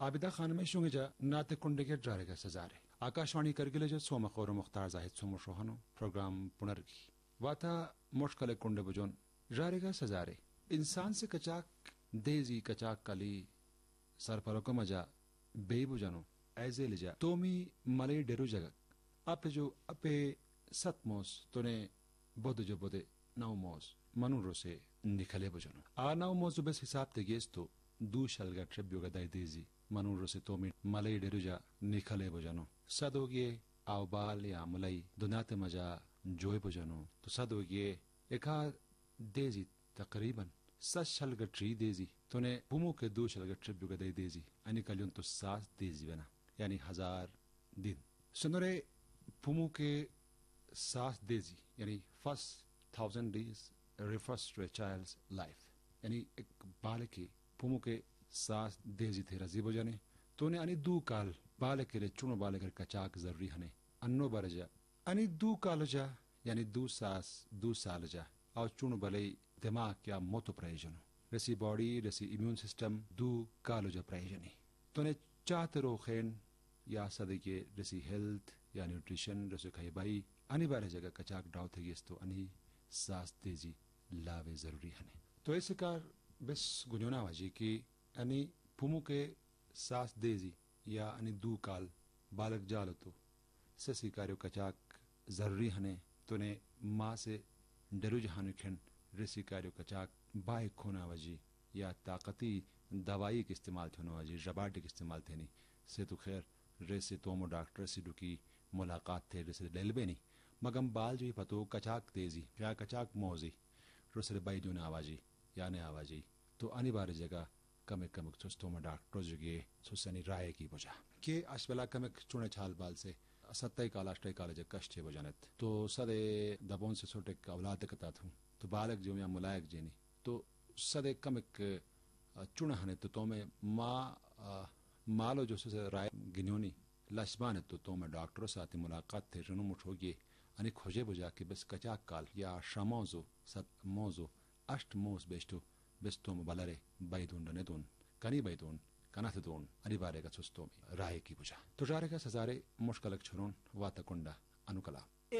आबिदा खान में शुंगजा नाते कुंडे के ड्रारे का सजारे आकाशवाणी करगिले जो सोम खौर मुख्तार जाहिद सोम शोहनो प्रोग्राम पुनर्गी वाता मुश्किल कुंडे बजोन ड्रारे का सजारे इंसान से कचाक देजी कचाक कली सर परोको मजा बेबु जानो ऐसे लिजा तोमी मले डेरु जगत आपे जो अपे सतमोस तोने बोधे जो बोधे नाउ मोस मनुरो से निकले बजनो आ नाउ मोस जो बस हिसाब ते गेस तो दू शलगा ट्रिप योगा दाई देजी मनुरो से तोमी मले डेरु जा निकले बजनो सदोगे आवबाल या मलई दुनाते मजा जोए बजनो तो सदोगे एका देजी तकरीबन शलगा ट्री देजी तोने पुमो के दू शलगा ट्रिप योगा दाई देजी अनि कलियन तो 7 देजी बना यानी 1000 दिन सुनरे पुमो के 7 देजी यानी first 1000 days refers to a child's life यानी एक बालक की पुमो के 7 देजी थे रजीबो जाने तोने अनि दू काल बालक के चुनो बालक का चाक जरूरी हने अन्नो बरजा अनि दू काल जा यानी 2 साल जा और चुनो बले दिमाग क्या मोतो प्रयोजन रसी बॉडी रसी इम्यून सिस्टम दू काल जा प्रयोजन तोने चाहते रो खेन या सदके रसी हेल्थ या न्यूट्रिशन रसी खाई अनिवार्य जगह कचाक डाउ थे तो अनि सास तेजी लावे जरूरी हने तो ऐसे कार बस गुनोना वाजी कि अनि पुमु के सास देजी या अनि दू काल बालक जालो तो ससी कार्यो कचाक जरूरी हने तोने माँ से डरू जहानु खन रसी कार्यो कचाक बाय खोना वाजी या ताकती दवाई के इस्तेमाल थोना वाजी रबाटी के इस्तेमाल थे नहीं से तो खैर रेसे तोमो डॉक्टर से दुकी मुलाकात थे रेसे डेलबे नहीं मगम बाल जो ही पतो कचाक तेजी या कचाक मौजी रुसरे बाई जो ने आवाजी या ने आवाजी तो अनिवार्य जगह कमे तोमो डॉक्टर जुगे सुसनी राय की बुझा के अशबला कमे चुने छाल बाल से 7 काल 8 काल जग कष्ट है बुझानत तो सदे दबों से छोटे औलाद कता थू तो बालक जो या मुलायक जेनी तो सदे कमे चुना हने तो तोमे मालो जो से राय गिन्योनी लशबान तो मैं डॉक्टरों साथ मुलाकात थे रनु मुठोगे अनि खोजे बुझा के बस कचाक काल या शमोजो सत मोजो अष्ट मोज बेस्टो बेस्तो बलरे बैदुन ने दोन कनी बैदुन कनाथ दोन अनिवार्य का सुस्तो में राय की बुझा तो जारे का सजारे मुश्किल छरोन वातकुंडा अनुकला